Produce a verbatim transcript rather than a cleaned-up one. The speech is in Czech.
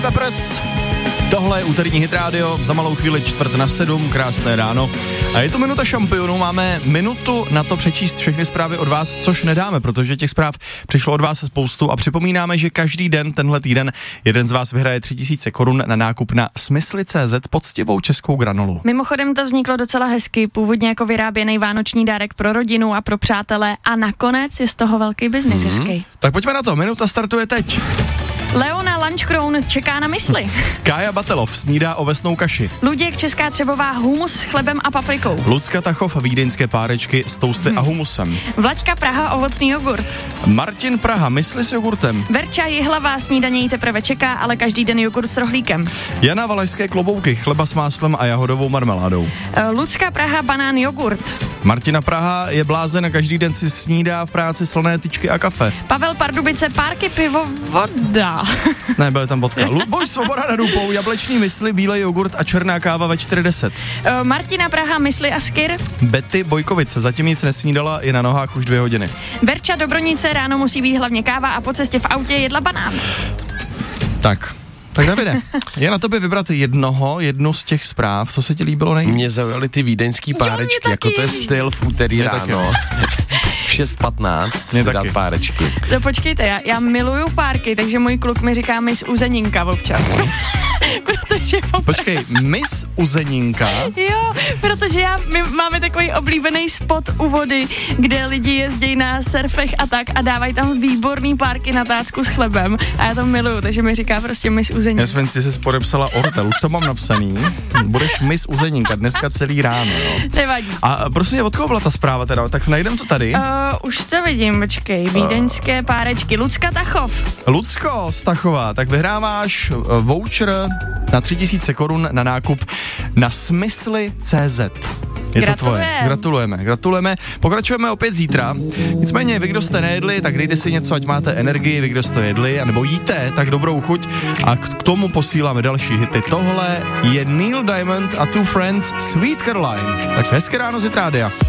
Peppers. Tohle je úterní Hit Radio, za malou chvíli čtvrt na sedm, krásné ráno. A je to minuta šampionů, máme minutu na to přečíst všechny zprávy od vás, což nedáme, protože těch zpráv přišlo od vás spoustu a připomínáme, že každý den, tenhle týden, jeden z vás vyhraje tři tisíce korun na nákup na smysly tečka cé zet poctivou českou granolu. Mimochodem to vzniklo docela hezky, původně jako vyráběný vánoční dárek pro rodinu a pro přátele a nakonec je z toho velký biznis mm-hmm. hezký. Tak pojďme na to, minuta startuje teď. Leona Lunchcrown čeká na mysli. Kája Batelov snídá ovesnou kaši. Luděk Česká Třebová humus s chlebem a paprikou. Lucka Tachov vídeňské párečky s tousty hmm. a humusem. Vlaďka Praha ovocný jogurt. Martin Praha mysli s jogurtem. Verča Jihlavá snídaně jí teprve čeká, ale každý den jogurt s rohlíkem. Jana Valašské klobouky, chleba s máslem a jahodovou marmeládou. Lucka Praha banán jogurt. Martina Praha je blázen a každý den si snídá v práci slané tyčky a kafe. Pavel Pardubice párky pivo voda. Ne, byla tam vodka. Luboš Svoboda nad Úpou, jablečný mysli, bílej jogurt a černá káva ve čtyři deset. Uh, Martina Praha mysli a skyr. Betty Bojkovice zatím nic nesnídala, je na nohách už dvě hodiny. Verča Dobronice ráno musí být hlavně káva a po cestě v autě jedla banán. Tak. Tak Davide, je na tobě vybrat jednoho, jednu z těch zpráv, co se ti líbilo nejvíc? Mě zaujaly ty vídeňský párečky, jo, jako to je styl v úterý ráno. šest patnáct si dát párečky. No počkejte, já, já miluju párky, takže můj kluk mi říká Miss Uzeninka občas. Protože opravdu... Počkej, Miss Uzeninka? Jo, protože já, my máme takový oblíbený spot u vody, kde lidi jezdí na surfech a tak a dávají tam výborný párky na tácku s chlebem a já to miluju, takže mi říká prostě Miss Uzeninka. Já jsem, ty jsi podepsala ortel, už to mám napsaný. Budeš Miss Uzeninka dneska celý ráno, jo. Nevadí. A prosím mě, od koho byla ta zpráva teda? Tak najdem to tady. Uh, už to vidím, počkej, vídeňské párečky. Lucka Tachov. Lucko Stachová, tak vyhráváš voucher na tři tisíce korun na nákup na smysly tečka cé zet. Je to tvoje. Gratulujeme, gratulujeme. Pokračujeme opět zítra. Nicméně, vy, kdo jste nejedli, tak dejte si něco, ať máte energii, vy, kdo jste jedli, anebo jíte, tak dobrou chuť. A k tomu posíláme další hity. Tohle je Neil Diamond a Two Friends Sweet Caroline. Tak hezké ráno z Hit Rádia.